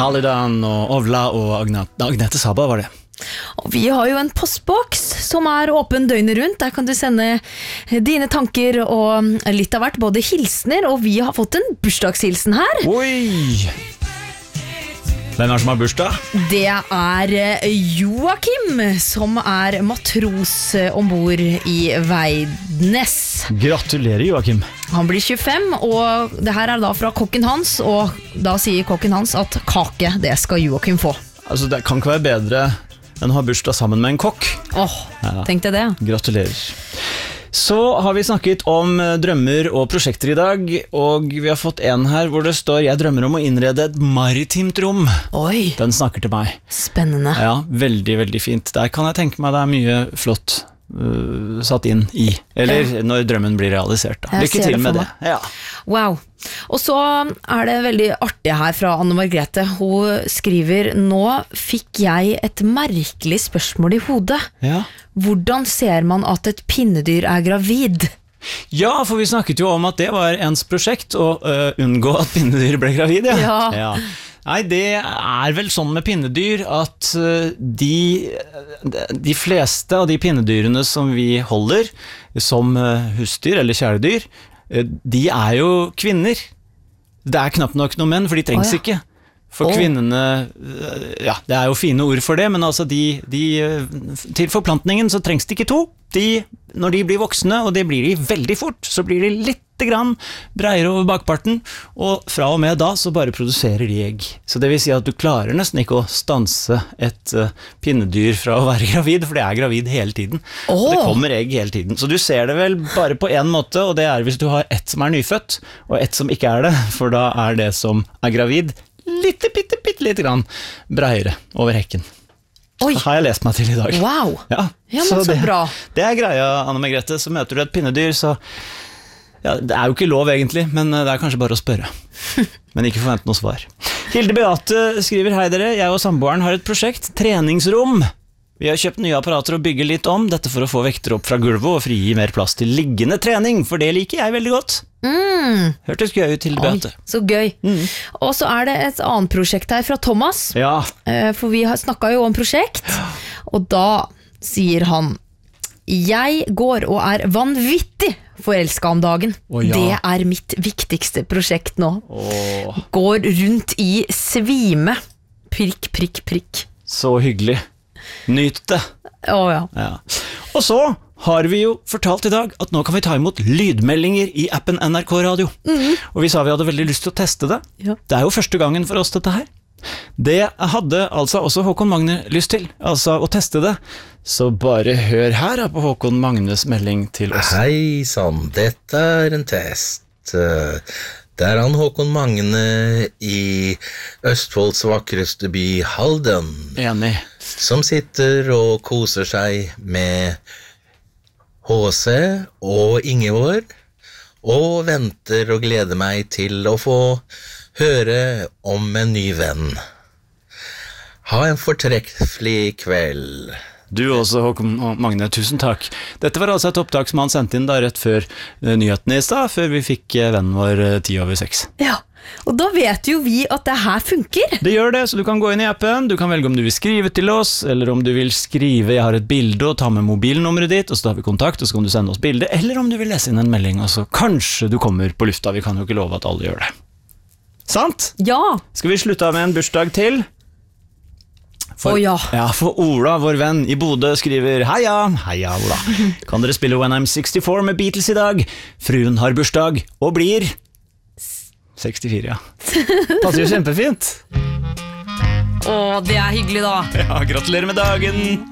Hallidan og Ovla og Agnete Saba var det. Og vi har jo en postboks som åpen døgnet rundt. Der kan du sende dine tanker og litt av hvert, både hilsner, og vi har fått en bursdagshilsen her. Oi! Hvem som har bursdag? Det Joakim, som matros ombord i Veidnes. Gratulerer, Joakim. Han blir 25, og det her da fra kokken hans, og da sier kokken hans at kake, det skal Joakim få. Altså, det kan ikke være bedre enn å ha bursdag sammen med en kokk. Tenkte jeg det. Gratulerer. Så har vi snakket om drømmer og prosjekter i dag, og vi har fått en her hvor det står «Jeg drømmer om å innrede et maritimt rom». Oi! Den snakker til meg. Spennende. Ja, veldig, veldig fint. Der kan jeg tenke meg det mye flott satt inn i. Eller når drømmen blir realisert. Da. Lykke til med det. Ja. Wow. Og så det veldig artig her fra Anne Margrethe. Hun skriver: Nå fikk jeg et merkelig spørsmål i hodet. Ja. Hvordan ser man at et pinnedyr gravid? Ja, for vi snakket jo om at det var ens prosjekt å unngå at pinnedyr ble gravid. Ja. Nei, det vel sånn med pinnedyr at de fleste av de pinnedyrene som vi holder som husdyr eller kjæledyr, de jo kvinner. Det knapt nok noen menn, for de trengs ikke. For kvinnene, ja, det jo fine ord for det, men altså til forplantningen så trengs det ikke to. Når de blir voksne, og det blir de veldig fort, så blir de litt grann breiere over bakparten, og fra og med da så bare produserer de egg. Så det vil si at du klarer nesten ikke å stanse et pinnedyr fra å være gravid, for det gravid hele tiden. Det kommer egg hele tiden. Så du ser det vel bare på en måte, og det hvis du har ett som nyfødt, og ett som ikke det, for da det som gravid bitte litt grann breiere over hekken. Oi. Det har jeg lest meg til i dag. Wow! Ja, men så bra. Det greia, Anne Margrethe. Så møter du et pinnedyr, så ja, det jo ikke lov egentlig, men det kanskje bare å spørre. Men ikke forvente noe svar. Hilde Beate skriver: Hei dere, jeg og samboeren har et prosjekt, treningsrom. Vi har kjøpt nye apparater og bygger litt om, dette for å få vekter opp fra gulvet og frigi mer plass til liggende trening, for det liker jeg veldig godt. Hørtes gøy ut, Hilde Beate. Så gøy. Og så det et annet prosjekt her fra Thomas. Ja. For vi snakket jo om prosjekt, og da sier han: Jeg går og vanvittig forelsket om dagen. Det mitt viktigste prosjekt nå. Går rundt i svime. Prikk, prikk, prikk. Så hyggelig. Nyt det. Ja. Og så har vi jo fortalt i dag at nå kan vi ta imot lydmeldinger i appen NRK Radio. Og vi sa vi hadde veldig lyst til å teste det. Ja. Det jo første gangen for oss dette her. Det hadde altså også Håkon Magne lyst til, altså å teste det. Så bare hør her på Håkon Magnes melding til oss. Hei sann, dette en test. Det han Håkon Magne i Østfolds vakreste by Halden. Enig. Som sitter og koser seg med HC og Ingeborg, og venter og gleder meg til å få høre om en ny venn. Ha en fortreffelig kveld. Du også, Håkon Magne, tusen takk. Dette var altså et opptak som han sendte inn da rett før nyhetene i stad, før vi fikk vennen vår 5:10. Ja, og da vet jo vi at det her funker. Det gjør det, så du kan gå inn i appen, du kan velge om du vil skrive til oss, eller om du vil skrive, jeg har et bilde, og ta med mobilnummeret ditt, og så tar vi kontakt, og så kan du sende oss bilde, eller om du vil lese inn en melding, og så kanskje du kommer på lufta, vi kan jo ikke love at alle gjør det. Sant? Ja. Skal vi slutte av med en bursdag til? For Ola, vår venn i Bodø, skriver: Heia Ola. Kan dere spille When I'm 64 med Beatles i dag? Fruen har bursdag og blir 64, ja. Passer jo kjempefint. Det hyggelig da. Ja, gratulerer med dagen.